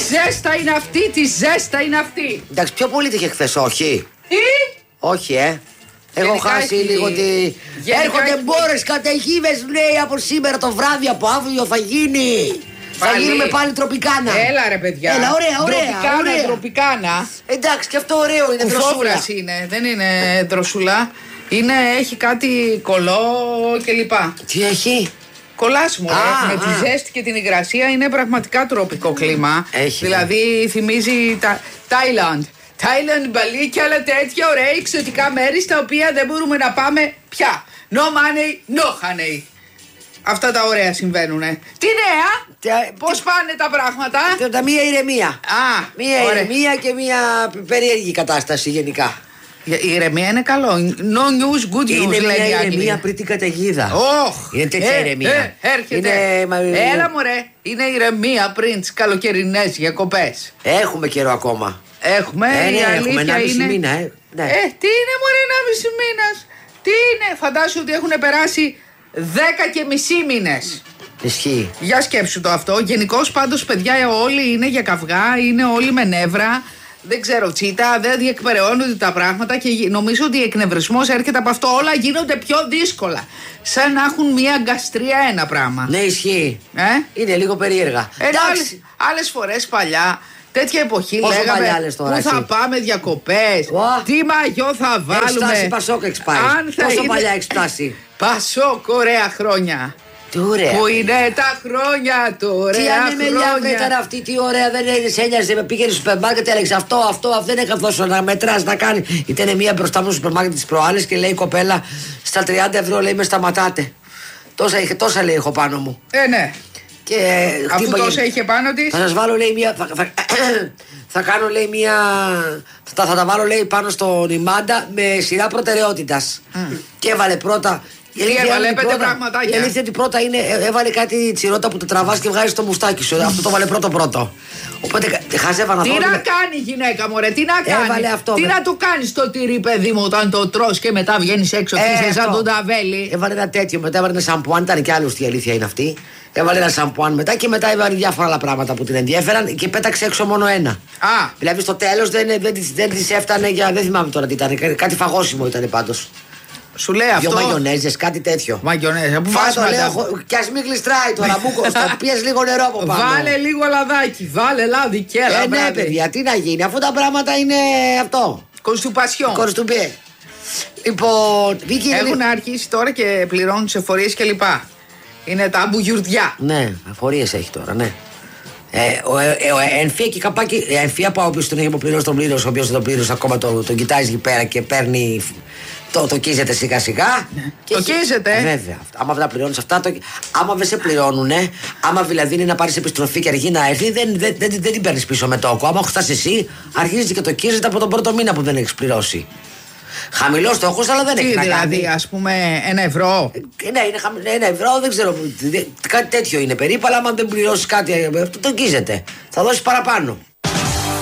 ζέστα είναι αυτή, τι ζέστα είναι αυτή. Εντάξει, πιο πολύ είχε χθες, όχι. Τι? Όχι, Έχω χάσει λίγο τη. Έρχονται μπόρες, καταιγίδες, λέει, από σήμερα το βράδυ, από αύριο θα γίνει. Θα γίνουμε πάλι τροπικάνα. Έλα ρε παιδιά. Έλα, ωραία. Τροπικάνα. Εντάξει, και αυτό ωραίο είναι. Δροσούλα είναι, δεν είναι δροσούλα. Έχει κάτι κολό κλπ. Τι έχει? Κολλάσιμο, με τη ζέστη και την υγρασία είναι πραγματικά τροπικό κλίμα. Δηλαδή θυμίζει Τάιλαντ, Μπαλί και άλλα τέτοια ωραία εξωτικά μέρη στα οποία δεν μπορούμε να πάμε πια. No money, no honey. Αυτά τα ωραία συμβαίνουνε. Τι νέα, πώς πάνε τα πράγματα? Μία ηρεμία. Μία ηρεμία και μία περίεργη κατάσταση γενικά. Η ηρεμία είναι καλό. No news, good news. Είναι μια ηρεμία πριν την καταιγίδα. Είναι τέτοια ηρεμία. Έρχεται. Έλα μωρέ. Είναι ηρεμία πριν τις καλοκαιρινές διακοπές. Έχουμε καιρό ακόμα. Έχουμε. Έχουμε 1,5 μήνα. Τι είναι μωρέ 1,5 μήνας? Τι είναι? Φαντάσου ότι έχουν περάσει 10 και μισή μήνες. Ισχύει. Για σκέψου το αυτό. Γενικώς πάντως παιδιά όλοι είναι για καυγά. Είναι όλοι με νεύρα. Δεν ξέρω, Τσίτα, δεν διεκπεραιώνονται τα πράγματα και νομίζω ότι ο εκνευρισμός έρχεται από αυτό. Όλα γίνονται πιο δύσκολα. Σαν να έχουν μια γκαστρία ένα πράγμα. Ναι, ισχύει. Είναι λίγο περίεργα. Άλλες φορές παλιά, τέτοια εποχή λέγαμε τώρα, πού θα πάμε διακοπές, τι μαγιό θα βάλουμε. Έχεις φτάσει Πασόκ, έχεις πάει. Πόσο παλιά έχεις φτάσει? Πασόκ, ωραία χρόνια. Πού είναι τα χρόνια του, ωραία χρόνια. Τι ανεμελιά ήταν αυτή, τι ωραία, δεν σε ένοιαζε. Πήγαινε στο σούπερ μάρκετ, έλεγε αυτό, δεν έκανε τόσο να μετράς, να κάνει. Ήταν μία μπροστά μου στο σούπερ μάρκετ τις προάλλες και λέει η κοπέλα, στα 30 ευρώ λέει με σταματάτε. Τόσα λέει έχω πάνω μου. Ναι. Και αφού τόσα είχε πάνω της. Θα σας βάλω λέει μία. Θα κάνω λέει μία. Θα τα βάλω λέει πάνω στον ημάντα με σειρά προτεραιότητας. Και έβαλε πρώτα. Έβαλε 5 πραγματάκια. Η αλήθεια ότι πρώτα είναι, έβαλε κάτι τσιρότα που το τραβάς και βγάζεις το μουστάκι σου. Αυτό το βάλε πρώτο. Οπότε χαζεύα να τι να κάνει γυναίκα μωρέ, τι να κάνει. Τι να το κάνεις το τυρί παιδί μου όταν το τρως και μετά βγαίνεις έξω και είσαι σαν τον ταβέλι. Έβαλε ένα τέτοιο, μετά έβαλε ένα σαμπουάν, ήταν και άλλος η αλήθεια είναι αυτή. Έβαλε ένα σαμπουάν μετά και μετά έβαλε διάφορα άλλα πράγματα που την ενδιαφέραν και πέταξε έξω μόνο ένα. Δηλαδή στο τέλος δεν της έφτανε για. Δεν θυμάμαι τώρα τι ήταν. Κάτι φαγόσιμο ήταν πάντως. Σου λέει αυτό. 2 μαγιονέζες, κάτι τέτοιο. Μαγιονέζες, που κι ας μην γλιστράει τώρα, πιες λίγο νερό από πάνω. Βάλε λίγο λαδάκι, βάλε λάδι και έλα. Ναι, παιδιά, τι να γίνει, αφού τα πράγματα είναι αυτό. Κονστουπασιόν. Κονστουπέ. Λοιπόν, έχουν αρχίσει τώρα και πληρώνουν σε εφορίες κλπ. Είναι τα μπουγιουρδιά. Ναι, εφορίες έχει τώρα, ναι. Εμφία και καπάκι. Εμφία πάω όποιος τον έχει αποπληρώσει τον πλήρωσε, ο οποίος δεν τον πλήρωσε ακόμα τον κοιτάζει εκεί πέρα και παίρνει. Το κίζεται σιγά σιγά. Ναι. Το κίζεται. Βέβαια. Άμα δεν τα πληρώνεις αυτά, άμα δεν σε πληρώνουνε, άμα δηλαδή είναι να πάρεις επιστροφή και αργεί να έρθει, δεν την παίρνεις πίσω με τόκο. Άμα χτάσει εσύ, αρχίζει και το κίζεται από τον πρώτο μήνα που δεν έχεις πληρώσει. Χαμηλό στόχος, αλλά δεν έχει να κάνει. Δηλαδή, ας πούμε, 1 ευρώ. Ναι, είναι 1 ευρώ, δεν ξέρω. Κάτι τέτοιο είναι περίπου, αλλά άμα δεν πληρώσεις κάτι, το κίζεται. Θα δώσεις παραπάνω.